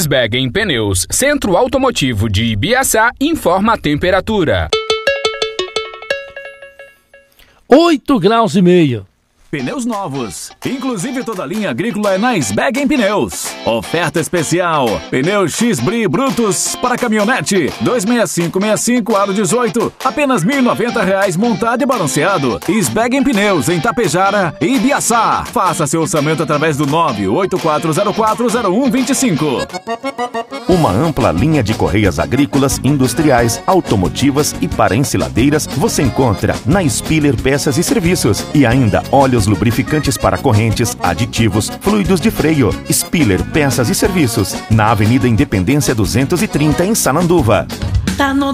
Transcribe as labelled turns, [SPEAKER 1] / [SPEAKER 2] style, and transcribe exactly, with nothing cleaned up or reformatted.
[SPEAKER 1] Sbeggen Pneus, Centro Automotivo de Ibiaçá, informa a temperatura.
[SPEAKER 2] oito graus e meio.
[SPEAKER 3] Pneus novos, inclusive toda a linha agrícola é na Sbeggen Pneus. Oferta especial, pneu X-Bri Brutus para caminhonete, dois seis cinco seis cinco aro dezoito, apenas mil e noventa reais montado e balanceado. Sbeggen Pneus em Tapejara e Ibiaçá. Faça seu orçamento através do nove oito quatro zero quatro zero um dois cinco.
[SPEAKER 4] Uma ampla linha de correias agrícolas, industriais, automotivas e para ensiladeiras você encontra na Spiller Peças e Serviços. E ainda óleos lubrificantes para correntes, aditivos, fluidos de freio. Spiller Peças e Serviços, na Avenida Independência duzentos e trinta, em Sananduva.
[SPEAKER 5] Tá no